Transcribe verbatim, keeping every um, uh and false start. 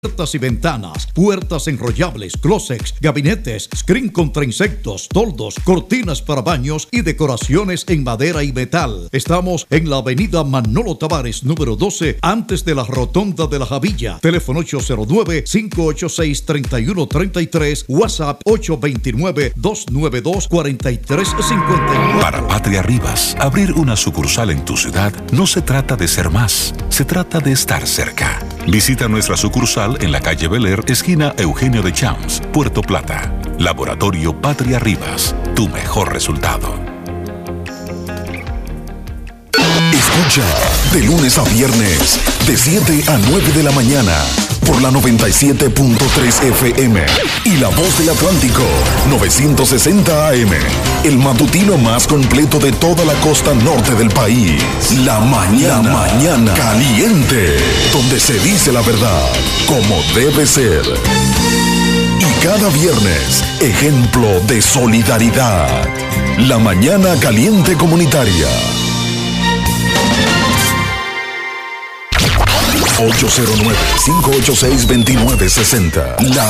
Puertas y ventanas, puertas enrollables, closets, gabinetes, screen contra insectos, toldos, cortinas para baños y decoraciones en madera y metal. Estamos en la avenida Manolo Tavares, número doce, antes de la rotonda de la Javilla. Teléfono ocho cero nueve, cinco ocho seis, tres uno tres tres, WhatsApp ocho dos nueve, dos nueve dos, cuatro tres cinco nueve. Para Patria Rivas, abrir una sucursal en tu ciudad no se trata de ser más, se trata de estar cerca. Visita nuestra sucursal en la calle Bel Air, esquina Eugenio de Champs, Puerto Plata. Laboratorio Patria Rivas, tu mejor resultado. Escucha de lunes a viernes, de siete a nueve de la mañana, por la noventa y siete punto tres F M y La Voz del Atlántico, novecientos sesenta A M, el matutino más completo de toda la costa norte del país. La mañana, la mañana caliente, donde se dice la verdad, como debe ser. Y cada viernes, ejemplo de solidaridad. La mañana caliente comunitaria. ocho cero nueve, cinco ocho seis, dos nueve seis cero. La